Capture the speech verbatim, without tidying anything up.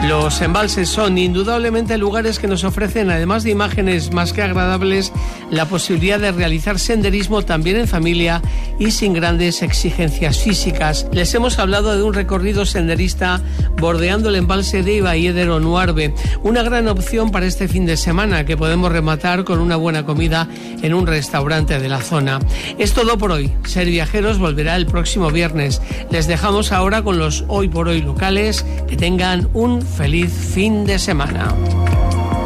Los embalses son indudablemente lugares que nos ofrecen, además de imágenes más que agradables, la posibilidad de realizar senderismo también en familia y sin grandes exigencias físicas. Les hemos hablado de un recorrido senderista bordeando el embalse de Ibaieder Onuarbe, una gran opción para este fin de semana que podemos rematar con una buena comida en un restaurante de la zona. Es todo por hoy. Ser Viajeros volverá el próximo viernes. Les dejamos ahora con los hoy por hoy locales. Que tengan un feliz fin de semana.